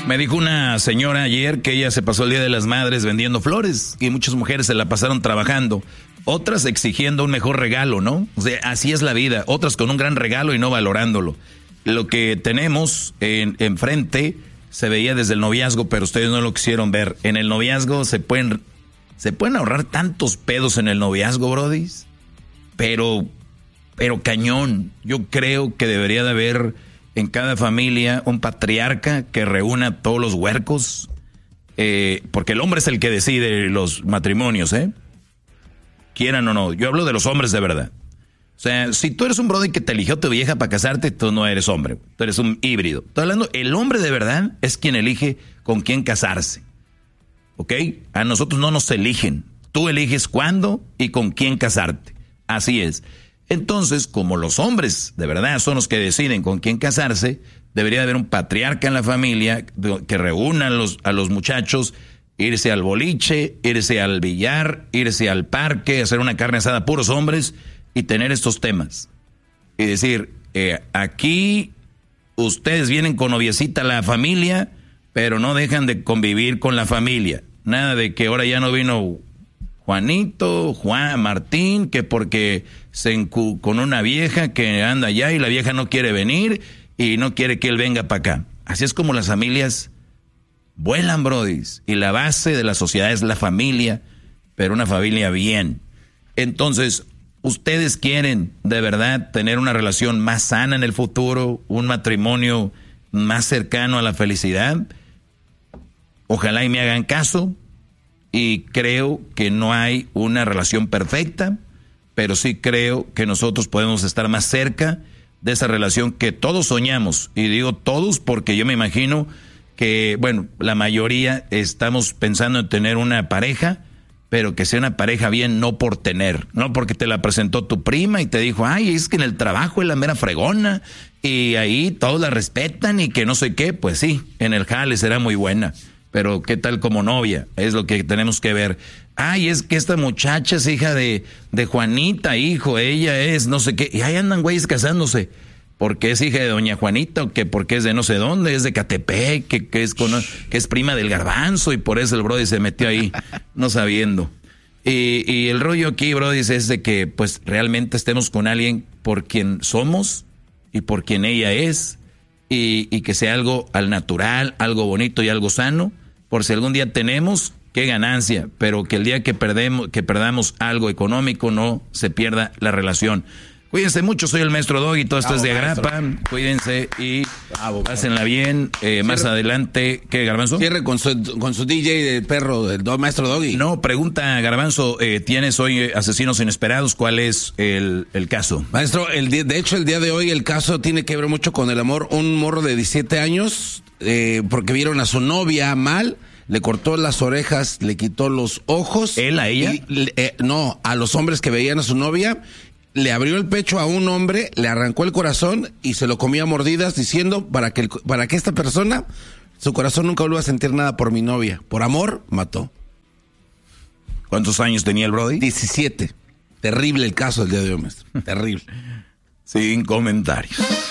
Me dijo una señora ayer que ella se pasó el Día de las Madres vendiendo flores y muchas mujeres se la pasaron trabajando. Otras exigiendo un mejor regalo, ¿no? O sea, así es la vida. Otras con un gran regalo y no valorándolo. Lo que tenemos enfrente se veía desde el noviazgo, pero ustedes no lo quisieron ver. En el noviazgo se pueden ahorrar tantos pedos en el noviazgo, brodis. Pero cañón. Yo creo que debería de haber en cada familia un patriarca que reúna a todos los huercos. Porque el hombre es el que decide los matrimonios, quieran o no. Yo hablo de los hombres de verdad. O sea, si tú eres un brody que te eligió tu vieja para casarte, tú no eres hombre. Tú eres un híbrido. Estoy hablando, el hombre de verdad es quien elige con quién casarse. ¿Ok? A nosotros no nos eligen. Tú eliges cuándo y con quién casarte. Así es. Entonces, como los hombres de verdad son los que deciden con quién casarse, debería haber un patriarca en la familia que reúna a los muchachos, irse al boliche, irse al billar, irse al parque, hacer una carne asada, puros hombres, y tener estos temas. Y decir, aquí ustedes vienen con noviecita a la familia, pero no dejan de convivir con la familia. Nada de que ahora ya no vino Juanito, Juan, Martín, que porque con una vieja que anda allá y la vieja no quiere venir y no quiere que él venga para acá. Así es como las familias vuelan, brodis. Y la base de la sociedad es la familia, pero una familia bien. Entonces, ¿ustedes quieren de verdad tener una relación más sana en el futuro? ¿Un matrimonio más cercano a la felicidad? Ojalá y me hagan caso. Y creo que no hay una relación perfecta, pero sí creo que nosotros podemos estar más cerca de esa relación que todos soñamos. Y digo todos porque yo me imagino que, bueno, la mayoría estamos pensando en tener una pareja, pero que sea una pareja bien, no por tener, no porque te la presentó tu prima y te dijo, ay, es que en el trabajo es la mera fregona y ahí todos la respetan y que no sé qué. Pues sí, en el jale será muy buena, pero ¿qué tal como novia? Es lo que tenemos que ver. Ay, es que esta muchacha es hija de Juanita, hijo, ella es no sé qué, y ahí andan güeyes casándose. Porque es hija de doña Juanita, o que porque es de no sé dónde, es de Catepec, que es prima del Garbanzo, y por eso el brody se metió ahí, no sabiendo. Y el rollo aquí, brody, es de que pues realmente estemos con alguien por quien somos y por quien ella es, y que sea algo al natural, algo bonito y algo sano, por si algún día tenemos, qué ganancia, pero que el día que perdamos algo económico no se pierda la relación. Cuídense mucho, soy el maestro Doggy, todo esto es de Agrapa, cuídense y pásenla bien. Más adelante, ¿qué, Garbanzo? Cierre con su DJ del perro, del maestro Doggy. No, pregunta Garbanzo, tienes hoy Asesinos Inesperados, ¿cuál es el caso? Maestro, de hecho el día de hoy el caso tiene que ver mucho con el amor. Un morro de 17 años, porque vieron a su novia mal, le cortó las orejas, le quitó los ojos. ¿Él a ella? No, a los hombres que veían a su novia. Le abrió el pecho a un hombre, le arrancó el corazón y se lo comía a mordidas diciendo para que esta persona, su corazón nunca vuelva a sentir nada por mi novia. Por amor, mató. ¿Cuántos años tenía el brody? 17. Terrible el caso del día de hoy, maestro. Terrible. Sin comentarios.